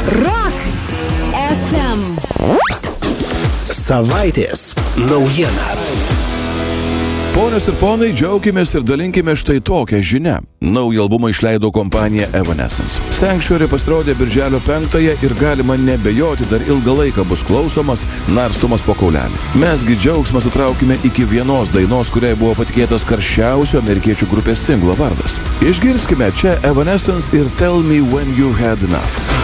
Rock FM. Savaitės naujiena. Ponios ir ponai, džiaukimės ir dalinkime štai tokią žinią. Naują albumą išleido kompanija Evanescence. Sanctuary pasirodė birželio 5-ąją ir galima nebejoti, dar ilgą laiką bus klausomas, narstomas po kaulelį. Mesgi džiaugsmą sutraukime iki vienos dainos, kuriai buvo patikėtas karščiausio amerikiečių grupės singlo vardas. Išgirskime čia Evanescence ir Tell Me When You Had Enough.